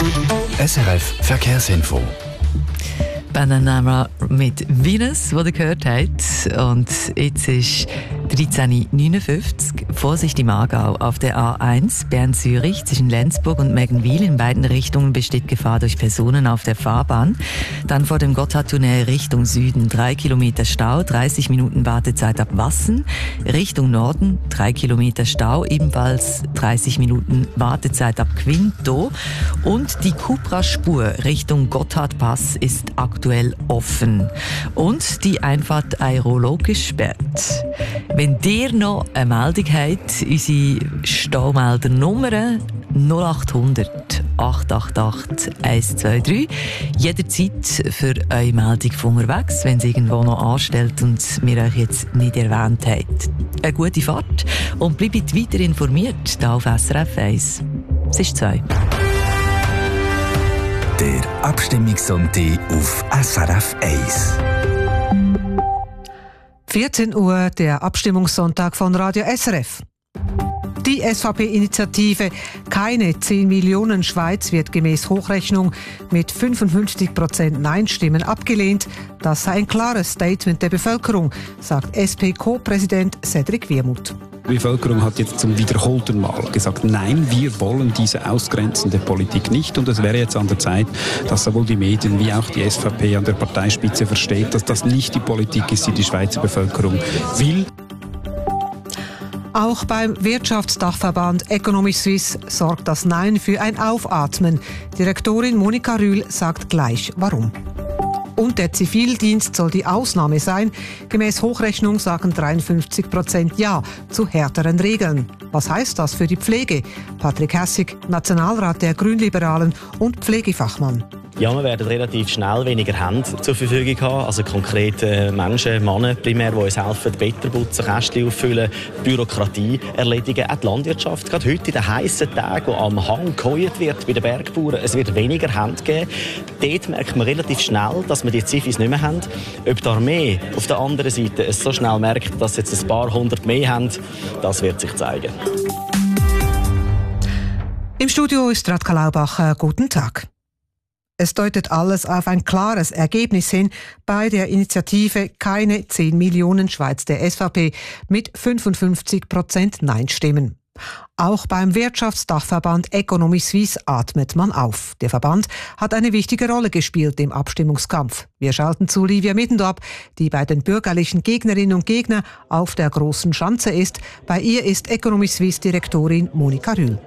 SRF Verkehrsinfo. Bananama mit Venus, die ihr gehört habt. Und jetzt ist 13.59 Uhr. Vorsicht im Aargau. Auf der A1 Bern-Zürich zwischen Lenzburg und Meggenwil in beiden Richtungen besteht Gefahr durch Personen auf der Fahrbahn. Dann vor dem Gotthardtunnel Richtung Süden 3 Kilometer Stau, 30 Minuten Wartezeit ab Wassen. Richtung Norden 3 Kilometer Stau, ebenfalls 30 Minuten Wartezeit ab Quinto. Und die Cupra-Spur Richtung Gotthardpass ist aktuell offen. Und die Einfahrt Airolo gesperrt. Wenn ihr noch eine Meldung habt, unsere Staumelder-Nummer 0800 888 123. Jederzeit für eure Meldung von unterwegs, wenn es irgendwo noch anstellt und wir euch jetzt nicht erwähnt haben. Eine gute Fahrt und bleibt weiter informiert hier auf SRF 1. Es ist 2. Der Abstimmungssonntag auf SRF 1. 14 Uhr, der Abstimmungssonntag von Radio SRF. Die SVP-Initiative Keine 10 Millionen Schweiz wird gemäß Hochrechnung mit 55% Nein-Stimmen abgelehnt. Das sei ein klares Statement der Bevölkerung, sagt SP-Co-Präsident Cedric Wiermuth. Die Bevölkerung hat jetzt zum wiederholten Mal gesagt, nein, wir wollen diese ausgrenzende Politik nicht. Und es wäre jetzt an der Zeit, dass sowohl die Medien wie auch die SVP an der Parteispitze versteht, dass das nicht die Politik ist, die die Schweizer Bevölkerung will. Auch beim Wirtschaftsdachverband Economy Suisse sorgt das Nein für ein Aufatmen. Direktorin Monika Rühl sagt gleich, warum. Und der Zivildienst soll die Ausnahme sein. Gemäß Hochrechnung sagen 53% Ja zu härteren Regeln. Was heißt das für die Pflege? Patrick Hässig, Nationalrat der Grünliberalen und Pflegefachmann. Ja, wir werden relativ schnell weniger Hände zur Verfügung haben. Also konkret Menschen, Männer primär, die uns helfen, Betten putzen, Kästchen auffüllen, Bürokratie erledigen. Auch die Landwirtschaft, gerade heute in den heissen Tagen, wo am Hang geheuert wird bei den Bergbauern, es wird weniger Hände geben. Dort merkt man relativ schnell, dass wir die Zivis nicht mehr haben. Ob die Armee auf der anderen Seite es so schnell merkt, dass jetzt ein paar hundert mehr haben, das wird sich zeigen. Im Studio ist Radka Laubacher. Guten Tag. Es deutet alles auf ein klares Ergebnis hin bei der Initiative Keine 10 Millionen Schweiz der SVP mit 55% Nein-Stimmen. Auch beim Wirtschaftsdachverband Economy Suisse atmet man auf. Der Verband hat eine wichtige Rolle gespielt im Abstimmungskampf. Wir schalten zu Livia Middendorp, die bei den bürgerlichen Gegnerinnen und Gegnern auf der großen Schanze ist. Bei ihr ist Economy Suisse Direktorin Monika Rühl.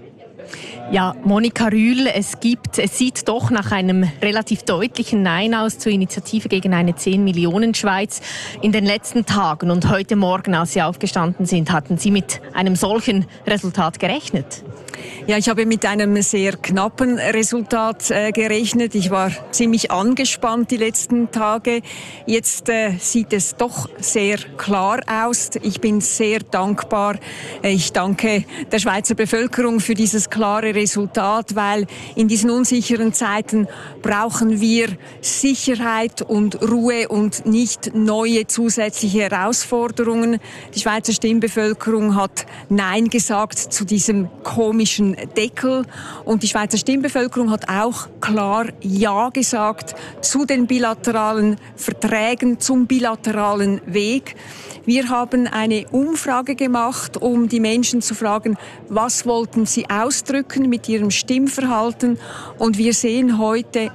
Ja, Monika Rühl, es sieht doch nach einem relativ deutlichen Nein aus zur Initiative gegen eine 10 Millionen Schweiz in den letzten Tagen. Und heute Morgen, als Sie aufgestanden sind, hatten Sie mit einem solchen Resultat gerechnet? Ja, ich habe mit einem sehr knappen Resultat gerechnet. Ich war ziemlich angespannt die letzten Tage. Jetzt sieht es doch sehr klar aus. Ich bin sehr dankbar. Ich danke der Schweizer Bevölkerung für dieses klare Resultat, weil in diesen unsicheren Zeiten brauchen wir Sicherheit und Ruhe und nicht neue zusätzliche Herausforderungen. Die Schweizer Stimmbevölkerung hat Nein gesagt zu diesem komischen Deckel. Und die Schweizer Stimmbevölkerung hat auch klar Ja gesagt zu den bilateralen Verträgen, zum bilateralen Weg. Wir haben eine Umfrage gemacht, um die Menschen zu fragen, was wollten sie ausdrücken mit ihrem Stimmverhalten. Und wir sehen heute,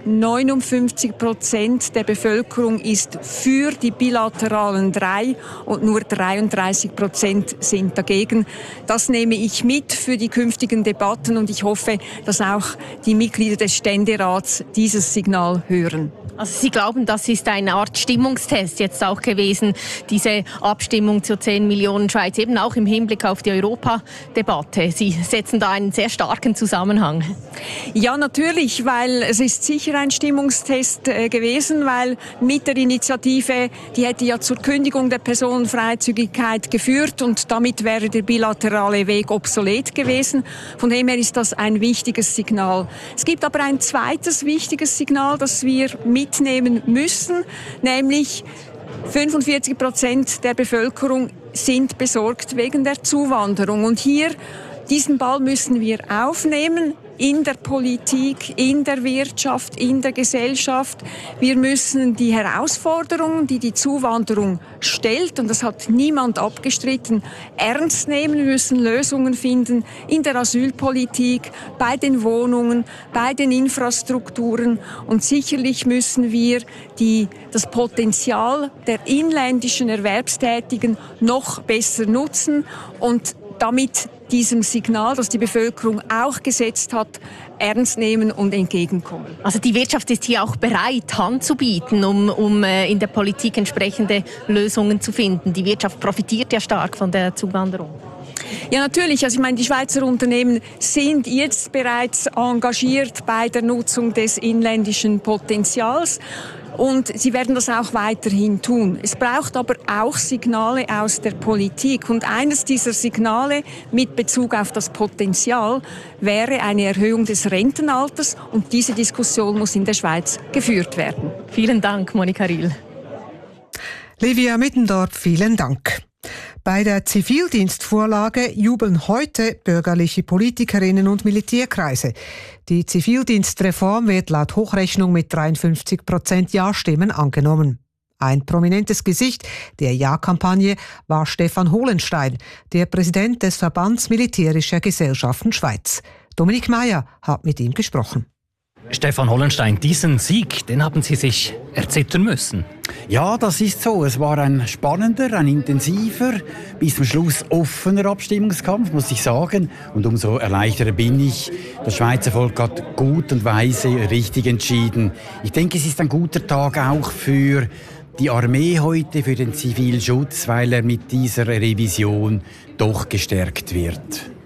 59% der Bevölkerung ist für die bilateralen 3 und nur 33% sind dagegen. Das nehme ich mit für die künftigen Debatten und ich hoffe, dass auch die Mitglieder des Ständerats dieses Signal hören. Also Sie glauben, das ist eine Art Stimmungstest jetzt auch gewesen, diese Abstimmung zur 10 Millionen Schweiz, eben auch im Hinblick auf die Europadebatte. Sie setzen da einen sehr starken Zusammenhang. Ja, natürlich, weil es ist sicher ein Stimmungstest gewesen, weil mit der Initiative, die hätte ja zur Kündigung der Personenfreizügigkeit geführt und damit wäre der bilaterale Weg obsolet gewesen. Von dem her ist das ein wichtiges Signal. Es gibt aber ein zweites wichtiges Signal, das wir mitnehmen müssen, nämlich 45% der Bevölkerung sind besorgt wegen der Zuwanderung. Und hier, diesen Ball müssen wir aufnehmen. in der Politik, in der Wirtschaft, in der Gesellschaft. Wir müssen die Herausforderungen, die die Zuwanderung stellt, und das hat niemand abgestritten, ernst nehmen. Wir müssen Lösungen finden in der Asylpolitik, bei den Wohnungen, bei den Infrastrukturen, und sicherlich müssen wir das Potenzial der inländischen Erwerbstätigen noch besser nutzen und damit diesem Signal, das die Bevölkerung auch gesetzt hat, ernst nehmen und entgegenkommen. Also die Wirtschaft ist hier auch bereit, Hand zu bieten, um in der Politik entsprechende Lösungen zu finden. Die Wirtschaft profitiert ja stark von der Zuwanderung. Ja, natürlich. Also ich meine, die Schweizer Unternehmen sind jetzt bereits engagiert bei der Nutzung des inländischen Potenzials. Und sie werden das auch weiterhin tun. Es braucht aber auch Signale aus der Politik. Und eines dieser Signale mit Bezug auf das Potenzial wäre eine Erhöhung des Rentenalters. Und diese Diskussion muss in der Schweiz geführt werden. Vielen Dank, Monika Rühl. Livia Mittendorf, vielen Dank. Bei der Zivildienstvorlage jubeln heute bürgerliche Politikerinnen und Militärkreise. Die Zivildienstreform wird laut Hochrechnung mit 53% Ja-Stimmen angenommen. Ein prominentes Gesicht der Ja-Kampagne war Stefan Holenstein, der Präsident des Verbands Militärischer Gesellschaften Schweiz. Dominik Meyer hat mit ihm gesprochen. Stefan Holenstein, diesen Sieg, den haben Sie sich erzittern müssen. Ja, das ist so. Es war ein spannender, ein intensiver, bis zum Schluss offener Abstimmungskampf, muss ich sagen. Und umso erleichterter bin ich. Das Schweizer Volk hat gut und weise richtig entschieden. Ich denke, es ist ein guter Tag auch für die Armee heute, für den Zivilschutz, weil er mit dieser Revision doch gestärkt wird.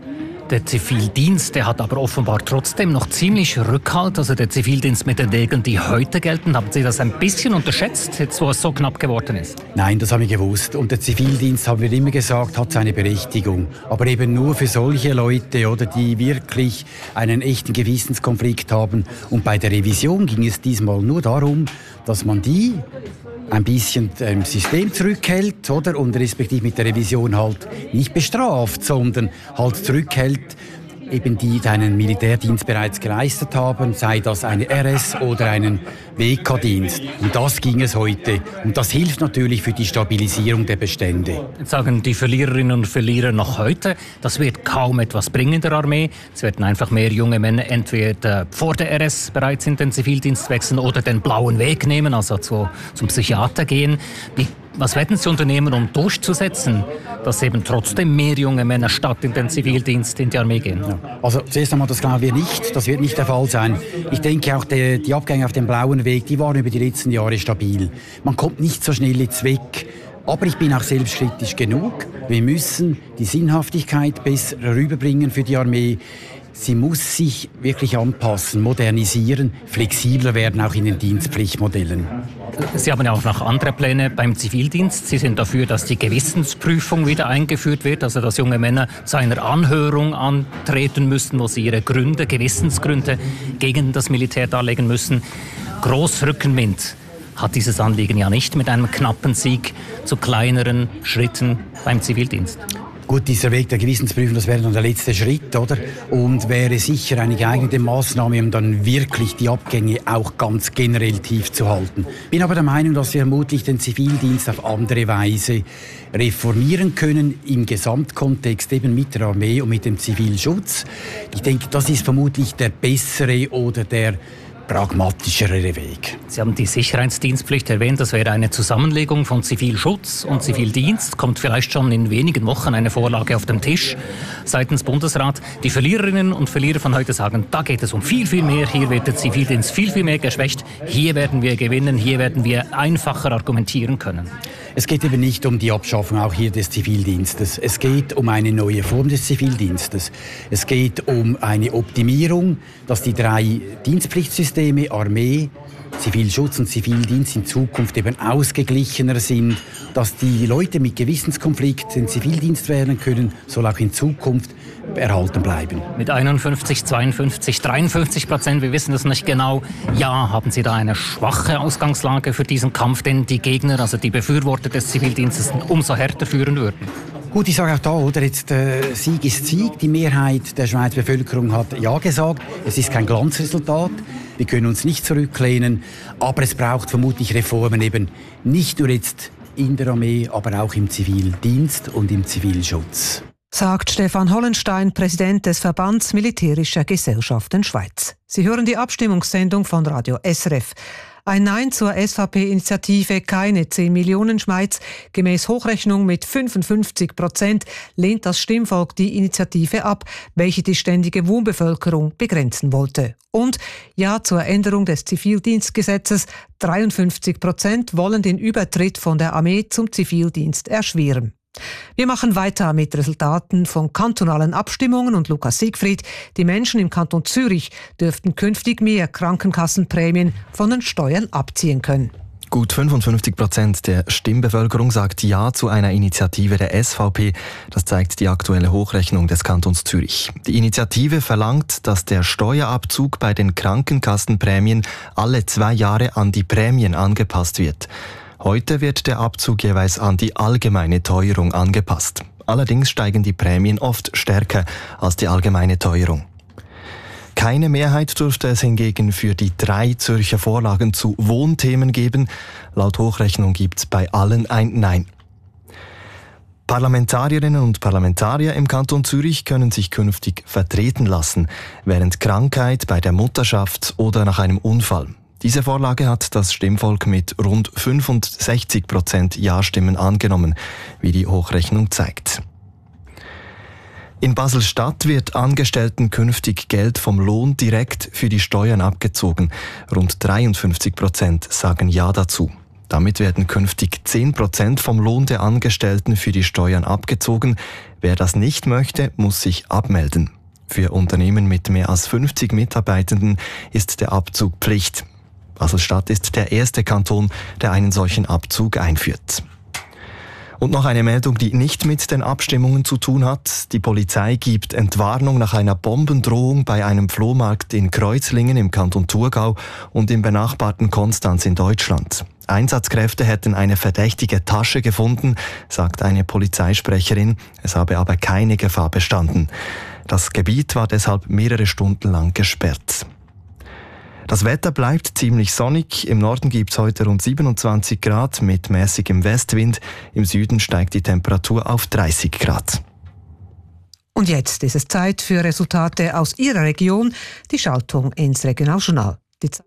Der Zivildienst, der hat aber offenbar trotzdem noch ziemlich Rückhalt. Also der Zivildienst mit den Regeln, die heute gelten. Haben Sie das ein bisschen unterschätzt, jetzt wo es so knapp geworden ist? Nein, das habe ich gewusst. Und der Zivildienst, haben wir immer gesagt, hat seine Berechtigung. Aber eben nur für solche Leute, oder, die wirklich einen echten Gewissenskonflikt haben. Und bei der Revision ging es diesmal nur darum, dass man die ein bisschen im System zurückhält, oder? Und respektive mit der Revision halt nicht bestraft, sondern halt zurückhält, eben die einen Militärdienst bereits geleistet haben, sei das eine RS oder einen WK-Dienst. Und das ging es heute. Und das hilft natürlich für die Stabilisierung der Bestände. Jetzt sagen die Verliererinnen und Verlierer noch heute, das wird kaum etwas bringen in der Armee. Es werden einfach mehr junge Männer entweder vor der RS bereits in den Zivildienst wechseln oder den blauen Weg nehmen, also zum Psychiater gehen. Was werden Sie unternehmen, um durchzusetzen, dass eben trotzdem mehr junge Männer statt in den Zivildienst in die Armee gehen? Ja. Also zuerst einmal, das glauben wir nicht. Das wird nicht der Fall sein. Ich denke auch, die Abgänge auf dem blauen Weg, die waren über die letzten Jahre stabil. Man kommt nicht so schnell jetzt weg. Aber ich bin auch selbstkritisch genug. Wir müssen die Sinnhaftigkeit besser rüberbringen für die Armee. Sie muss sich wirklich anpassen, modernisieren, flexibler werden, auch in den Dienstpflichtmodellen. Sie haben ja auch noch andere Pläne beim Zivildienst. Sie sind dafür, dass die Gewissensprüfung wieder eingeführt wird, also dass junge Männer zu einer Anhörung antreten müssen, wo sie ihre Gewissensgründe gegen das Militär darlegen müssen. Großrückenwind hat dieses Anliegen ja nicht mit einem knappen Sieg zu kleineren Schritten beim Zivildienst. Gut, dieser Weg der Gewissensprüfung, das wäre dann der letzte Schritt, oder? Und wäre sicher eine geeignete Maßnahme, um dann wirklich die Abgänge auch ganz generell tief zu halten. Bin aber der Meinung, dass wir vermutlich den Zivildienst auf andere Weise reformieren können, im Gesamtkontext eben mit der Armee und mit dem Zivilschutz. Ich denke, das ist vermutlich der bessere oder der pragmatischere Weg. Sie haben die Sicherheitsdienstpflicht erwähnt, das wäre eine Zusammenlegung von Zivilschutz und Zivildienst. Kommt vielleicht schon in wenigen Wochen eine Vorlage auf den Tisch seitens Bundesrat. Die Verliererinnen und Verlierer von heute sagen, da geht es um viel, viel mehr. Hier wird der Zivildienst viel, viel mehr geschwächt. Hier werden wir gewinnen, hier werden wir einfacher argumentieren können. Es geht eben nicht um die Abschaffung auch hier des Zivildienstes. Es geht um eine neue Form des Zivildienstes. Es geht um eine Optimierung, dass die 3 Dienstpflichtsysteme, Armee, Zivilschutz und Zivildienst in Zukunft eben ausgeglichener sind, dass die Leute mit Gewissenskonflikt den Zivildienst wählen können, soll auch in Zukunft erhalten bleiben. Mit 51, 52, 53%, wir wissen das nicht genau. Ja, haben Sie da eine schwache Ausgangslage für diesen Kampf, den die Gegner, also die Befürworter des Zivildienstes, umso härter führen würden? Gut, ich sage auch da, oder, jetzt, Sieg ist Sieg. Die Mehrheit der Schweizer Bevölkerung hat Ja gesagt. Es ist kein Glanzresultat. Wir können uns nicht zurücklehnen. Aber es braucht vermutlich Reformen eben nicht nur jetzt in der Armee, aber auch im Zivildienst und im Zivilschutz. Sagt Stefan Hollenstein, Präsident des Verbands Militärischer Gesellschaften Schweiz. Sie hören die Abstimmungssendung von Radio SRF. Ein Nein zur SVP-Initiative «Keine 10 Millionen Schweiz» gemäß Hochrechnung mit 55% lehnt das Stimmvolk die Initiative ab, welche die ständige Wohnbevölkerung begrenzen wollte. Und Ja zur Änderung des Zivildienstgesetzes. 53% wollen den Übertritt von der Armee zum Zivildienst erschweren. Wir machen weiter mit Resultaten von kantonalen Abstimmungen und Lukas Siegfried. Die Menschen im Kanton Zürich dürften künftig mehr Krankenkassenprämien von den Steuern abziehen können. Gut 55% der Stimmbevölkerung sagt Ja zu einer Initiative der SVP. Das zeigt die aktuelle Hochrechnung des Kantons Zürich. Die Initiative verlangt, dass der Steuerabzug bei den Krankenkassenprämien alle 2 Jahre an die Prämien angepasst wird. Heute wird der Abzug jeweils an die allgemeine Teuerung angepasst. Allerdings steigen die Prämien oft stärker als die allgemeine Teuerung. Keine Mehrheit dürfte es hingegen für die 3 Zürcher Vorlagen zu Wohnthemen geben. Laut Hochrechnung gibt es bei allen ein Nein. Parlamentarierinnen und Parlamentarier im Kanton Zürich können sich künftig vertreten lassen, während Krankheit, bei der Mutterschaft oder nach einem Unfall. Diese Vorlage hat das Stimmvolk mit rund 65% Ja-Stimmen angenommen, wie die Hochrechnung zeigt. In Basel-Stadt wird Angestellten künftig Geld vom Lohn direkt für die Steuern abgezogen. Rund 53% sagen Ja dazu. Damit werden künftig 10% vom Lohn der Angestellten für die Steuern abgezogen. Wer das nicht möchte, muss sich abmelden. Für Unternehmen mit mehr als 50 Mitarbeitenden ist der Abzug Pflicht. Basel-Stadt ist der erste Kanton, der einen solchen Abzug einführt. Und noch eine Meldung, die nicht mit den Abstimmungen zu tun hat. Die Polizei gibt Entwarnung nach einer Bombendrohung bei einem Flohmarkt in Kreuzlingen im Kanton Thurgau und im benachbarten Konstanz in Deutschland. Einsatzkräfte hätten eine verdächtige Tasche gefunden, sagt eine Polizeisprecherin. Es habe aber keine Gefahr bestanden. Das Gebiet war deshalb mehrere Stunden lang gesperrt. Das Wetter bleibt ziemlich sonnig. Im Norden gibt es heute rund 27 Grad mit mäßigem Westwind. Im Süden steigt die Temperatur auf 30 Grad. Und jetzt ist es Zeit für Resultate aus Ihrer Region. Die Schaltung ins Regionaljournal.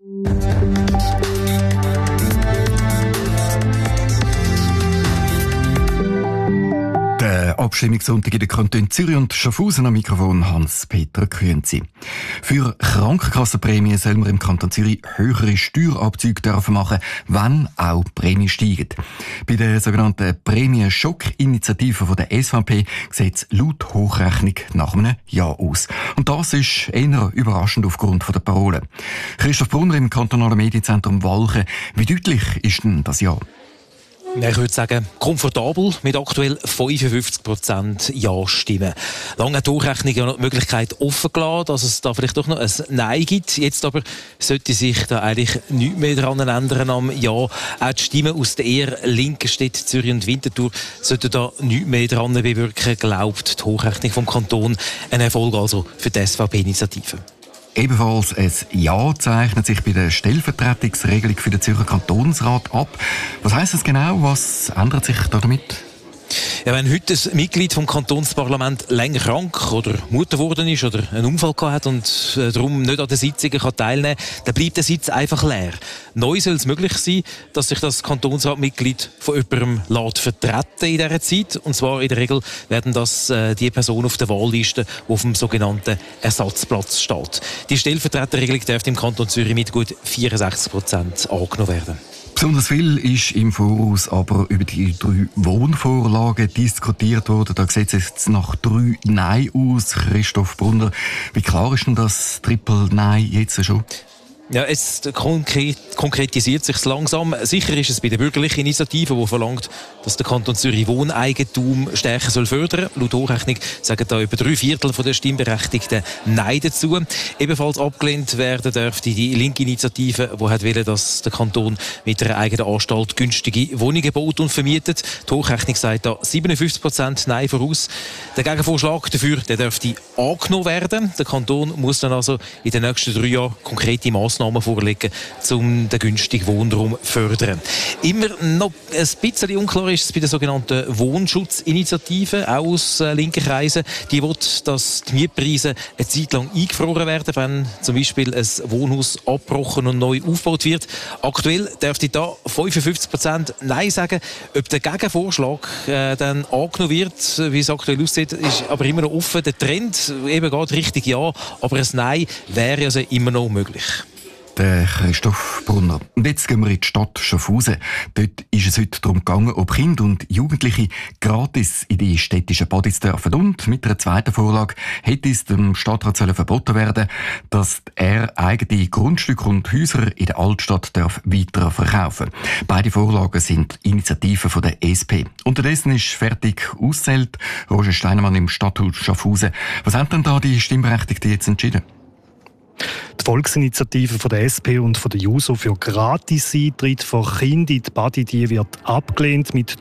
Der Abstimmungssonntag in den Kantonen Zürich und Schaffhausen, am Mikrofon Hans-Peter Künzi. Für Krankenkassenprämien soll man im Kanton Zürich höhere Steuerabzüge dürfen machen, wenn auch die Prämie steigt. Bei der sogenannten Prämien-Schock-Initiative von der SVP sieht es laut Hochrechnung nach einem Ja aus. Und das ist eher überraschend aufgrund der Parole. Christoph Brunner im kantonalen Medienzentrum Walchen. Wie deutlich ist denn das Ja? Ich würde sagen, komfortabel mit aktuell 55% Ja-Stimmen. Lange hat die Hochrechnung ja noch die Möglichkeit offen gelassen, dass es da vielleicht doch noch ein Nein gibt. Jetzt aber sollte sich da eigentlich nichts mehr daran ändern am Ja. Auch die Stimmen aus den eher linken Städten Zürich und Winterthur sollten da nichts mehr daran bewirken, glaubt die Hochrechnung vom Kanton. Ein Erfolg also für die SVP-Initiative. Ebenfalls ein Ja zeichnet sich bei der Stellvertretungsregelung für den Zürcher Kantonsrat ab. Was heisst das genau? Was ändert sich damit? Ja, wenn heute ein Mitglied vom Kantonsparlament länger krank oder Mutter geworden ist oder einen Unfall gehabt hat und darum nicht an den Sitzungen teilnehmen kann, dann bleibt der Sitz einfach leer. Neu soll es möglich sein, dass sich das Kantonsratmitglied von jemandem vertreten in dieser Zeit. Und zwar in der Regel werden das die Personen auf der Wahlliste, die auf dem sogenannten Ersatzplatz steht. Die Stellvertreterregelung dürfte im Kanton Zürich mit gut 64% angenommen werden. Besonders viel ist im Voraus aber über die 3 Wohnvorlagen diskutiert worden. Da sieht es jetzt nach 3 Nein aus. Christoph Brunner, wie klar ist denn das Triple Nein jetzt schon? Ja, es konkretisiert sich langsam. Sicher ist es bei der bürgerlichen Initiative, die verlangt, dass der Kanton Zürich Wohneigentum stärker fördern soll. Laut Hochrechnung sagen da über 3/4 der Stimmberechtigten Nein dazu. Ebenfalls abgelehnt werden dürfte die linke Initiative, die hat wollen, dass der Kanton mit einer eigenen Anstalt günstige Wohnungen baut und vermietet. Die Hochrechnung sagt da 57% Nein voraus. Der Gegenvorschlag dafür, der dürfte angenommen werden. Der Kanton muss dann also in den nächsten 3 Jahren konkrete Massnahmen vorlegen, um den günstigen Wohnraum zu fördern. Immer noch ein bisschen unklar ist es bei der sogenannten Wohnschutzinitiative, auch aus linken Kreisen. Die will, dass die Mietpreise eine Zeit lang eingefroren werden, wenn zum Beispiel ein Wohnhaus abgebrochen und neu aufgebaut wird. Aktuell dürfte da 55% Nein sagen. Ob der Gegenvorschlag dann angenommen wird, wie es aktuell aussieht, ist aber immer noch offen. Der Trend eben geht richtig ja, aber ein Nein wäre also immer noch möglich. Der Christoph Brunner. Und jetzt gehen wir in die Stadt Schaffhausen. Dort ist es heute darum gegangen, ob Kinder und Jugendliche gratis in die städtischen Badis dürfen. Und mit einer zweiten Vorlage hätte es dem Stadtrat verboten werden, dass er eigene Grundstücke und Häuser in der Altstadt weiter verkaufen darf. Beide Vorlagen sind Initiativen von der SP. Unterdessen ist fertig auszählt. Roger Steinemann im Stadthaus Schaffhausen. Was haben denn da die Stimmberechtigten jetzt entschieden? Die Volksinitiative von der SP und von der JUSO für Gratis-Eintritt für Kinder in die Badi, die wird abgelehnt mit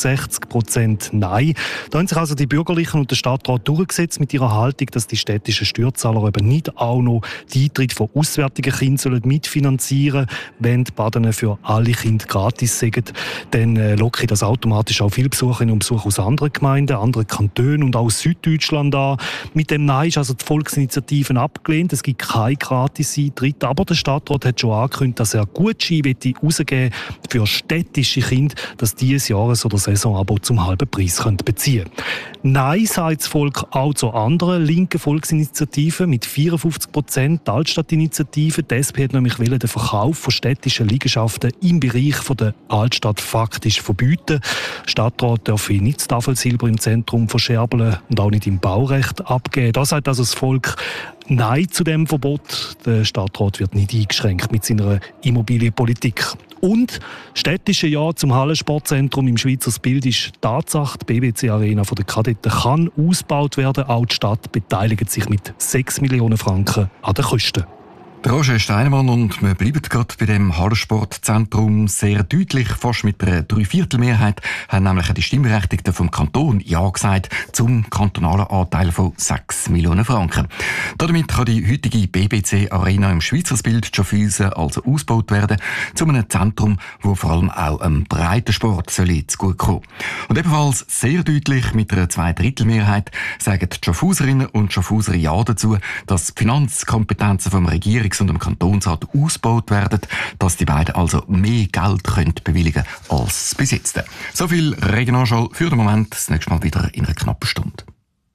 63% Nein. Da haben sich also die Bürgerlichen und der Stadtrat durchgesetzt mit ihrer Haltung, dass die städtischen Steuerzahler eben nicht auch noch den Eintritt von auswärtigen Kindern mitfinanzieren sollen, wenn die Baden für alle Kinder gratis sind. Dann locke das automatisch auch viele Besucherinnen und Besucher aus anderen Gemeinden, anderen Kantonen und auch aus Süddeutschland an. Mit dem Nein ist also die Volksinitiative abgelehnt. Es gibt kein Gratis-Eintritt. Aber der Stadtrat hat schon angekündigt, dass er Gutscheine rausgeben für städtische Kinder, dass die ein Jahres- oder Saisonabo zum halben Preis beziehen können. Nein sagt das Volk auch zu anderen linken Volksinitiativen mit 54%. Die Altstadtinitiative, die SP hat nämlich den Verkauf von städtischen Liegenschaften im Bereich der Altstadt faktisch verbieten. Der Stadtrat darf nicht das Tafelsilber im Zentrum verscherbeln und auch nicht im Baurecht abgeben. Da sagt also das Volk Nein zu dem Verbot. Der Stadtrat wird nicht eingeschränkt mit seiner Immobilienpolitik. Und städtische Ja zum Hallensportzentrum im Schweizer Bild ist Tatsache. Die BBC-Arena der Kadetten kann ausgebaut werden. Auch die Stadt beteiligt sich mit 6 Millionen Franken an den Kosten. Roger Steinemann, und wir bleiben gerade bei dem Hallensportzentrum sehr deutlich. Fast mit einer 3/4 haben nämlich die Stimmberechtigten vom Kanton Ja gesagt zum kantonalen Anteil von 6 Millionen Franken. Damit kann die heutige BBC-Arena im Schweizer Bild Schaffhausen also ausgebaut werden zu einem Zentrum, wo vor allem auch einem Breitensport zugutekommen soll. Und ebenfalls sehr deutlich mit einer 2/3 sagen die Schaffhauserinnen und Schaffhauser Ja dazu, dass die Finanzkompetenzen vom Regierungs- und dem Kantonsrat ausgebaut werden, dass die beiden also mehr Geld bewilligen können als bis jetzt. So viel Regionalschau für den Moment. Das nächste Mal wieder in einer knappen Stunde.